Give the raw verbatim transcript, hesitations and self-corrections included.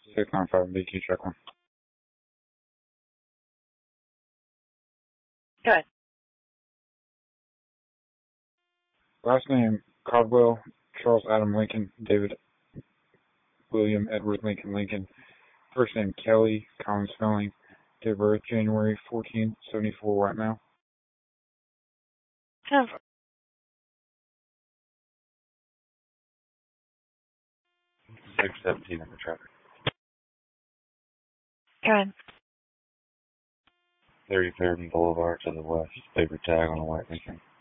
six nine five B Q, check one. Go ahead. Last name, Caldwell, Charles Adam Lincoln, David William Edward Lincoln Lincoln. First name, Kelly, common spelling. Date of birth, January fourteenth, seventy-four, white male. Have six seventeen in the traffic. Go ahead. thirty-third and Boulevard to the west. Paper tag on a white Lincoln.